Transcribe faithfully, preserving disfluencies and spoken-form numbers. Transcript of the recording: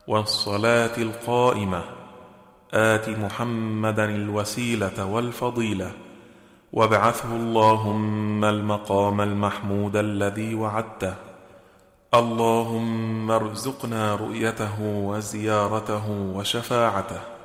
والصلاة القائمة آت محمدا الوسيلة والفضيلة وابعثه اللهم المقام المحمود الذي وعدته. اللهم ارزقنا رؤيته وزيارته وشفاعته.